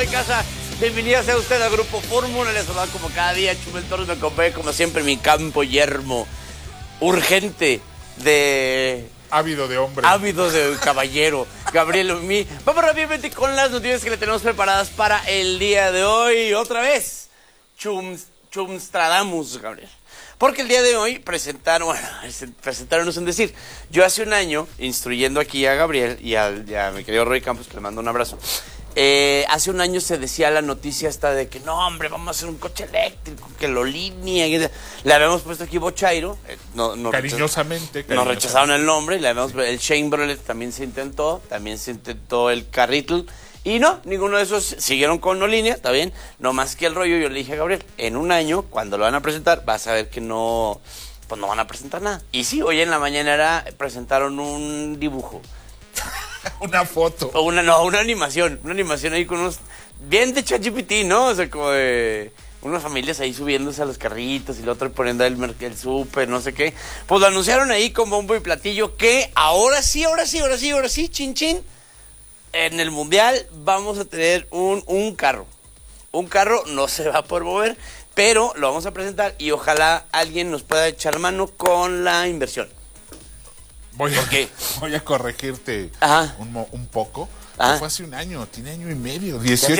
de casa. Bienvenida sea usted al Grupo Fórmula. Les saluda como cada día Chumel Torres. Me acompaña como siempre mi campo yermo. Urgente de... Ávido de hombre. Ávido de caballero. Gabriel Umí. Vamos rápidamente con las noticias que le tenemos preparadas para el día de hoy. Otra vez. Chumstradamus, Gabriel. Porque el día de hoy presentaron, es un decir, yo hace un año, instruyendo aquí a Gabriel y a mi querido Roy Campos, que le mando un abrazo, hace un año se decía la noticia esta de que no, hombre, vamos a hacer un coche eléctrico, que lo línea, le habíamos puesto aquí Bochairo, cariñosamente. Nos rechazaron el nombre, el Chevrolet también se intentó el Carritl. Y no, ninguno de esos siguieron con no línea, está bien. No más que el rollo, yo le dije a Gabriel, en un año, cuando lo van a presentar, vas a ver que no, pues no van a presentar nada. Y sí, hoy en la mañana presentaron un dibujo. Una foto. O una animación ahí con unos, bien de ChatGPT, ¿no? O sea, como de unas familias ahí subiéndose a los carritos y el otro poniendo el súper, no sé qué. Pues lo anunciaron ahí con bombo y platillo que ahora sí, chin chin. En el Mundial vamos a tener un carro. Un carro no se va a poder mover, pero lo vamos a presentar y ojalá alguien nos pueda echar mano con la inversión. Voy a corregirte un poco. Fue hace un año, tiene año y medio,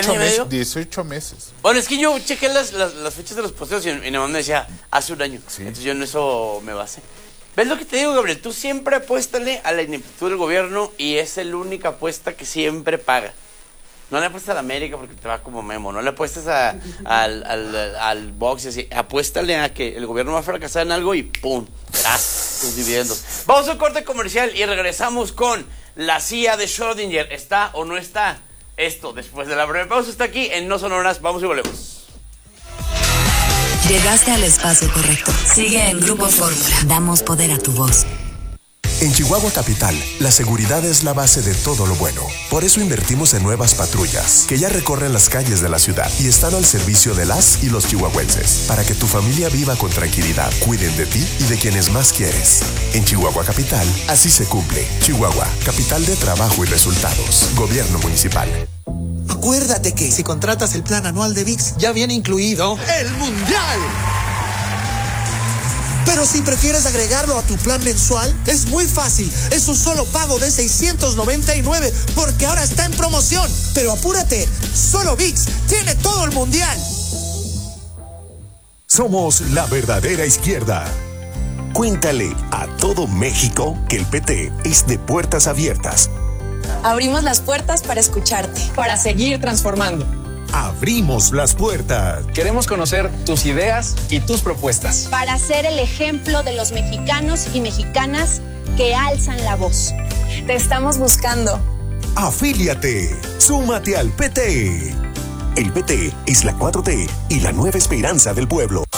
18 meses. Bueno, es que yo chequé las fechas de los posteos y mi mamá me decía, hace un año. ¿Sí? Entonces yo en eso me basé. ¿Ves lo que te digo, Gabriel? Tú siempre apuéstale a la ineptitud del gobierno y es la única apuesta que siempre paga. No le apuestas a la América porque te va como Memo. No le apuestas al box y así. Apuéstale a que el gobierno va a fracasar en algo y ¡pum! Verás tus dividendos. Vamos a un corte comercial y regresamos con la CIA de Schrödinger. ¿Está o no está? Esto, después de la breve pausa, está aquí en No Son Horas. Vamos y volvemos. Llegaste al espacio correcto. Sigue en Grupo Fórmula. Damos poder a tu voz. En Chihuahua Capital, la seguridad es la base de todo lo bueno. Por eso invertimos en nuevas patrullas, que ya recorren las calles de la ciudad y están al servicio de las y los chihuahuenses, para que tu familia viva con tranquilidad, cuiden de ti y de quienes más quieres. En Chihuahua Capital, así se cumple. Chihuahua, capital de trabajo y resultados. Gobierno municipal. Acuérdate que si contratas el plan anual de ViX, ya viene incluido el Mundial. Pero si prefieres agregarlo a tu plan mensual, es muy fácil. Es un solo pago de $699, porque ahora está en promoción. Pero apúrate, solo ViX tiene todo el Mundial. Somos la verdadera izquierda. Cuéntale a todo México que el PT es de puertas abiertas. Abrimos las puertas para escucharte, para seguir transformando. Abrimos las puertas. Queremos conocer tus ideas y tus propuestas. Para ser el ejemplo de los mexicanos y mexicanas que alzan la voz. Te estamos buscando. Afíliate. Súmate al PT. El PT es la 4T y la nueva esperanza del pueblo.